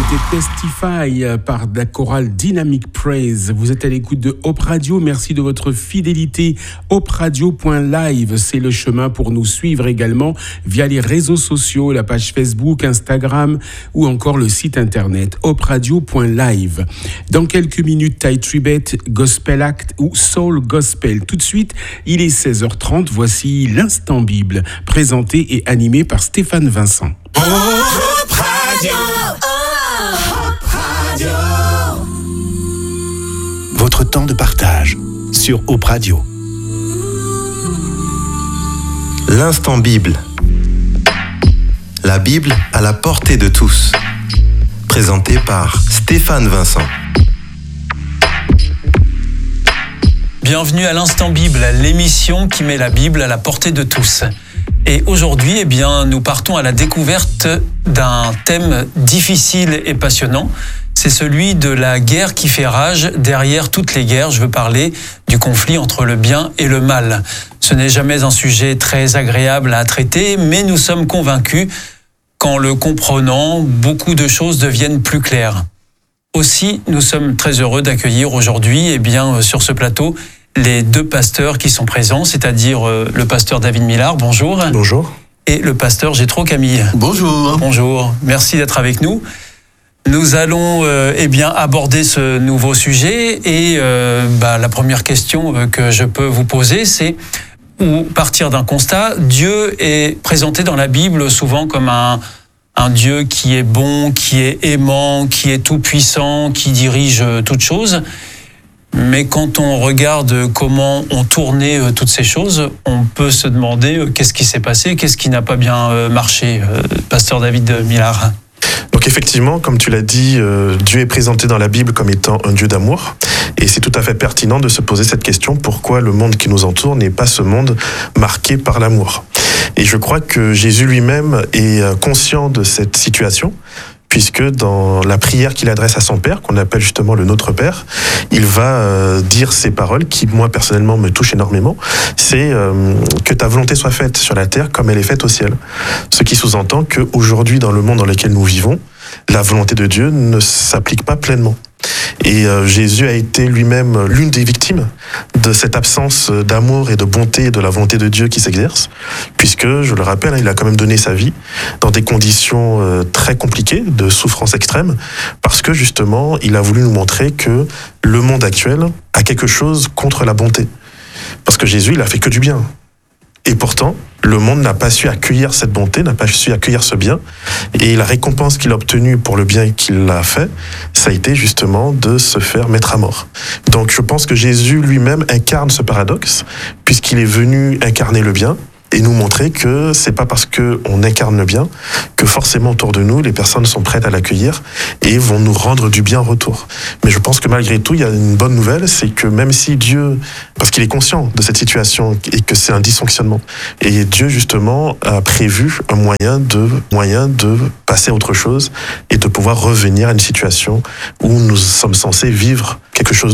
C'était Testify par la chorale Dynamic Praise. Vous êtes à l'écoute de Hope Radio. Merci de votre fidélité. hoperadio.live, c'est le chemin pour nous suivre également via les réseaux sociaux, la page Facebook, Instagram ou encore le site internet hoperadio.live. Dans quelques minutes, Ty Tribbett, Gospel Act ou Soul Gospel. Tout de suite, il est 16h30. Voici l'Instant Bible, présenté et animé par Stéphane Vincent. Hope Radio. Hope Radio. Votre temps de partage sur Hope Radio. L'Instant Bible. La Bible à la portée de tous. Présenté par Stéphane Vincent. Bienvenue à l'Instant Bible, l'émission qui met la Bible à la portée de tous. Et aujourd'hui, nous partons à la découverte d'un thème difficile et passionnant. C'est celui de la guerre qui fait rage derrière toutes les guerres. Je veux parler du conflit entre le bien et le mal. Ce n'est jamais un sujet très agréable à traiter, mais nous sommes convaincus qu'en le comprenant, beaucoup de choses deviennent plus claires. Aussi, nous sommes très heureux d'accueillir aujourd'hui, sur ce plateau, les deux pasteurs qui sont présents, c'est-à-dire le pasteur David Millard, bonjour. Bonjour. Et le pasteur Jétro Camille. Bonjour. Bonjour, merci d'être avec nous. Nous allons aborder ce nouveau sujet et la première question que je peux vous poser, c'est ou partir d'un constat. Dieu est présenté dans la Bible souvent comme un Dieu qui est bon, qui est aimant, qui est tout-puissant, qui dirige toutes choses. Mais quand on regarde comment ont tourné toutes ces choses, on peut se demander qu'est-ce qui s'est passé, qu'est-ce qui n'a pas bien marché, pasteur David Millard. Donc effectivement, comme tu l'as dit, Dieu est présenté dans la Bible comme étant un Dieu d'amour. Et c'est tout à fait pertinent de se poser cette question, pourquoi le monde qui nous entoure n'est pas ce monde marqué par l'amour ? Et je crois que Jésus lui-même est conscient de cette situation, puisque dans la prière qu'il adresse à son Père, qu'on appelle justement le Notre Père, il va dire ces paroles qui, moi, personnellement, me touchent énormément. C'est que ta volonté soit faite sur la terre comme elle est faite au ciel. Ce qui sous-entend qu'aujourd'hui, dans le monde dans lequel nous vivons, la volonté de Dieu ne s'applique pas pleinement. Et Jésus a été lui-même l'une des victimes de cette absence d'amour et de bonté et de la volonté de Dieu qui s'exerce, puisque, je le rappelle, il a quand même donné sa vie dans des conditions très compliquées, de souffrance extrême, parce que justement, il a voulu nous montrer que le monde actuel a quelque chose contre la bonté. Parce que Jésus, il a fait que du bien. Et pourtant, le monde n'a pas su accueillir cette bonté, n'a pas su accueillir ce bien. Et la récompense qu'il a obtenue pour le bien qu'il a fait, ça a été justement de se faire mettre à mort. Donc je pense que Jésus lui-même incarne ce paradoxe, puisqu'il est venu incarner le bien, et nous montrer que c'est pas parce qu'on incarne le bien que forcément autour de nous, les personnes sont prêtes à l'accueillir et vont nous rendre du bien en retour. Mais je pense que malgré tout, il y a une bonne nouvelle, c'est que même si Dieu, parce qu'il est conscient de cette situation et que c'est un dysfonctionnement, et Dieu justement a prévu un moyen de passer à autre chose et de pouvoir revenir à une situation où nous sommes censés vivre quelque chose